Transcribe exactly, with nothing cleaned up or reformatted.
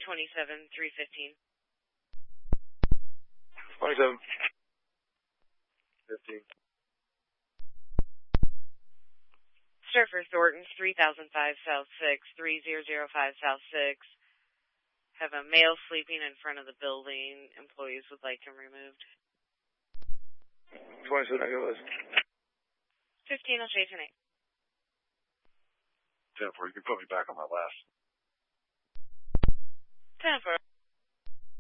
twenty-seven, three fifteen. twenty-seven. fifteen. Surfer Thornton's three thousand five South six, three zero zero five South six. Have a male sleeping in front of the building. Employees would like him removed. twenty-seven, I got list. fifteen, I'll chase an eight. ten four, you can put me back on my last. ten four.